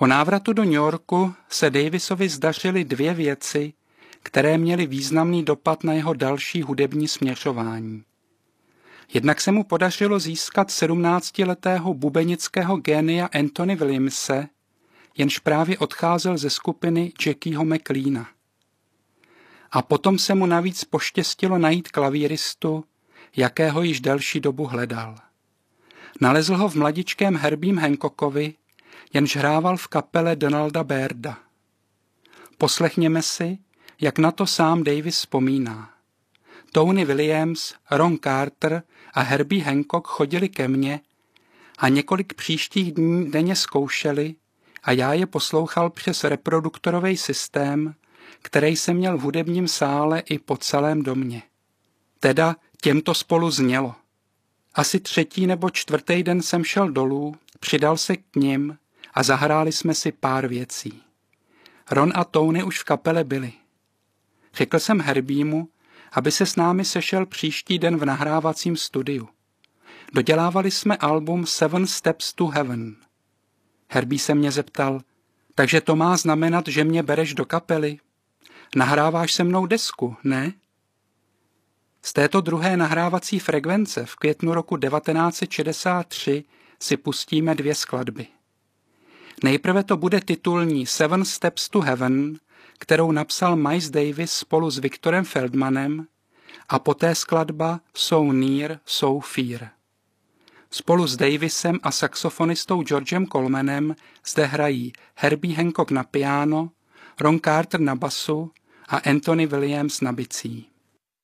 Po návratu do New Yorku se Davisovi zdařily dvě věci, které měly významný dopad na jeho další hudební směřování. Jednak se mu podařilo získat 17letého bubenického génia Anthony Williamse, jenž právě odcházel ze skupiny Jackieho McLeana. A potom se mu navíc poštěstilo najít klavíristu, jakého již delší dobu hledal. Nalezl ho v mladičkém Herbiem Hancockovi, jenž hrával v kapele Donalda Bairda. Poslechněme si, jak na to sám Davis vzpomíná. Tony Williams, Ron Carter a Herbie Hancock chodili ke mně a několik příštích dní denně zkoušeli a já je poslouchal přes reproduktorový systém, který jsem měl v hudebním sále i po celém domě. Teda těmto spolu znělo. Asi 3. nebo 4. den jsem šel dolů, přidal se k nim a zahráli jsme si pár věcí. Ron a Tony už v kapele byli. Řekl jsem Herbiemu, aby se s námi sešel příští den v nahrávacím studiu. Dodělávali jsme album Seven Steps to Heaven. Herbie se mě zeptal, takže to má znamenat, že mě bereš do kapely? Nahráváš se mnou desku, ne? Z této druhé nahrávací frekvence v květnu roku 1963 si pustíme 2 skladby. Nejprve to bude titulní Seven Steps to Heaven, kterou napsal Miles Davis spolu s Victorem Feldmanem, a poté skladba So Near, So Far. Spolu s Davisem a saxofonistou Georgem Colemanem zde hrají Herbie Hancock na piano, Ron Carter na basu a Anthony Williams na bicí.